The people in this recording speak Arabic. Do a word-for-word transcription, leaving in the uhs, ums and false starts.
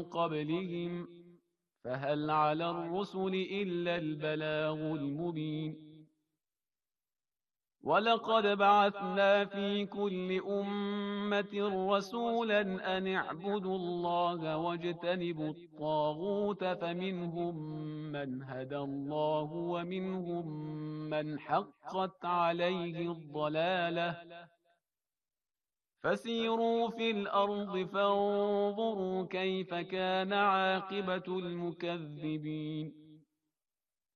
قبلهم فهل على الرسل إلا البلاغ المبين ولقد بعثنا في كل أمة رسولا أن اعبدوا الله واجتنبوا الطاغوت فمنهم من هدى الله ومنهم من حقت عليه الضلالة فسيروا في الأرض فانظروا كيف كان عاقبة المكذبين